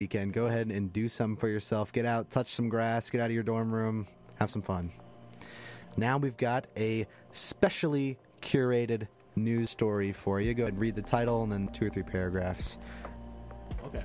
weekend, go ahead and do something for yourself. Get out, touch some grass, get out of your dorm room, have some fun. Now we've got a specially curated news story for you. Go ahead and read the title and then 2 or 3 paragraphs. Okay.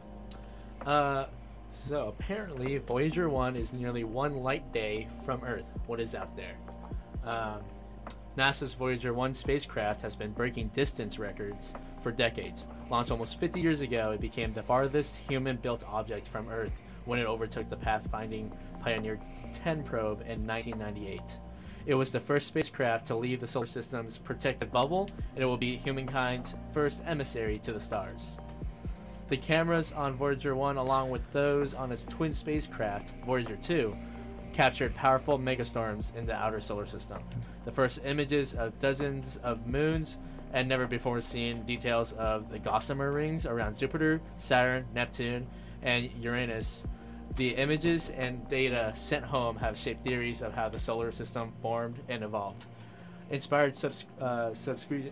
So apparently Voyager 1 is nearly 1 light day from Earth. What is out there? NASA's Voyager 1 spacecraft has been breaking distance records for decades. Launched almost 50 years ago, it became the farthest human-built object from Earth when it overtook the pathfinding Pioneer 10 probe in 1998. It was the first spacecraft to leave the solar system's protected bubble, and it will be humankind's first emissary to the stars. The cameras on Voyager 1, along with those on its twin spacecraft, Voyager 2, captured powerful megastorms in the outer solar system. The first images of dozens of moons and never before seen details of the gossamer rings around Jupiter, Saturn, Neptune, and Uranus. The images and data sent home have shaped theories of how the solar system formed and evolved. Inspired subsequent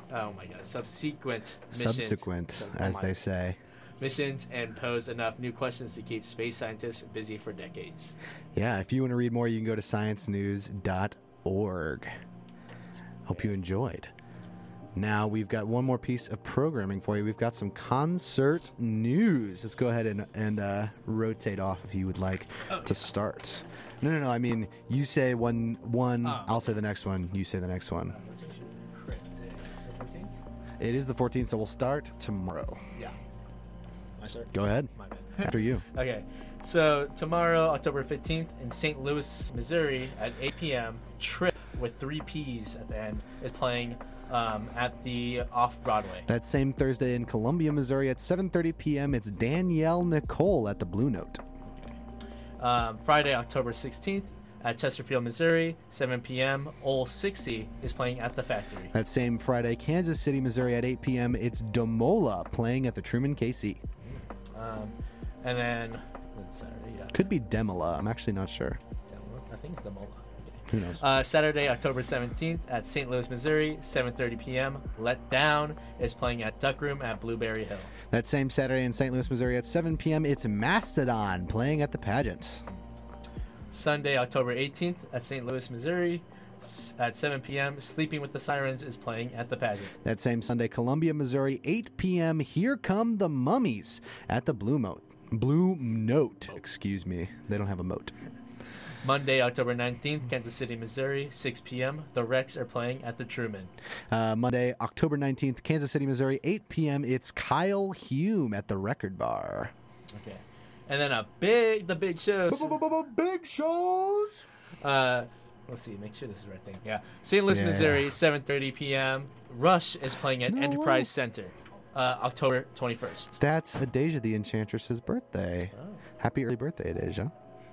missions, as they say. Missions and posed enough new questions to keep space scientists busy for decades. Yeah, if you want to read more, you can go to sciencenews.org. Hope you enjoyed. Now we've got one more piece of programming for you. We've got some concert news. Let's go ahead and rotate off if you would like to start. No. I mean, you say one. I'll say the next one. You say the next one. Let's make sure we're correct. Is it the 14th? It is the 14th, so we'll start tomorrow. Yeah. I start? Go ahead. My bad. After you. Okay. So tomorrow, October 15th, in St. Louis, Missouri, at 8 p.m., Trip with 3 P's at the end is playing at the Off-Broadway. That same Thursday in Columbia, Missouri at 7:30 p.m., it's Danielle Nicole at the Blue Note. Okay. Friday, October 16th, at Chesterfield, Missouri, 7 p.m., Ole 60 is playing at the Factory. That same Friday, Kansas City, Missouri at 8 p.m., it's Demola playing at the Truman KC. And then, Saturday, yeah. Could be Demola. I'm actually not sure. I think it's Demola. Who knows? Saturday, October 17th at St. Louis, Missouri, 7:30 p.m. Let Down is playing at Duck Room at Blueberry Hill. That same Saturday in St. Louis, Missouri at 7 p.m., it's Mastodon playing at the Pageant. Sunday, October 18th at St. Louis, Missouri at 7 p.m. Sleeping with the Sirens is playing at the Pageant. That same Sunday, Columbia, Missouri, 8 p.m., Here Come the Mummies at the Blue Note. Excuse me. They don't have a moat. Monday, October 19th, Kansas City, Missouri, 6 p.m. The Rex are playing at the Truman. Monday, October 19th, Kansas City, Missouri, 8 p.m. It's Kyle Hume at the Record Bar. Okay. And then the big shows. Big shows! Let's see, make sure this is the right thing. Yeah. St. Louis, Missouri, 7:30 p.m. Rush is playing at Enterprise Center, October 21st. That's Adasia the Enchantress's birthday. Oh. Happy early birthday, Adasia.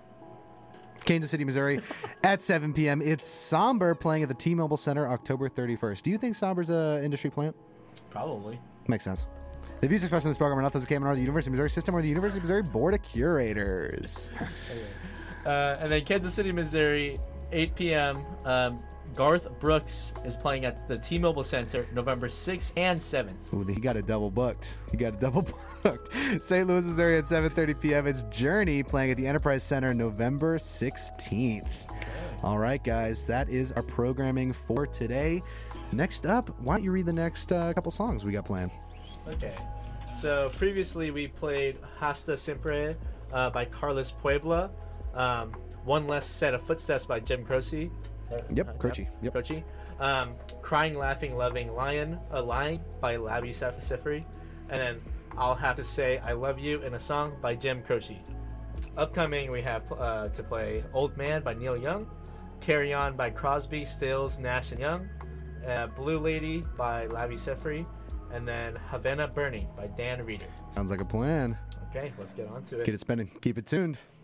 Kansas City, Missouri, at 7 p.m. It's Somber playing at the T-Mobile Center, October 31st. Do you think Somber's an industry plant? Probably. Makes sense. The views expressed in this program are not those that came out of the University of Missouri System or the University of Missouri Board of Curators. And then Kansas City, Missouri, 8 p.m. Garth Brooks is playing at the T-Mobile Center November 6th and 7th. Ooh, he got it double booked. St. Louis, Missouri at 7:30 p.m. It's Journey playing at the Enterprise Center November 16th. Okay. All right, guys, that is our programming for today. Next up, why don't you read the next couple songs we got planned? Okay. So previously we played Hasta Siempre by Carlos Puebla. One Less Set of Footsteps by Jim Croce. Croce. Yep. Croce. Crying, Laughing, Loving Lion by Labi Sifri. And then I'll Have to Say I Love You in a Song by Jim Croce. Upcoming, we have to play Old Man by Neil Young, Carry On by Crosby, Stills, Nash & Young, Blue Lady by Labi Sifri, and then Havana Burning by Dan Reeder. Sounds like a plan. Okay, let's get on to it. Get it spinning. Keep it tuned.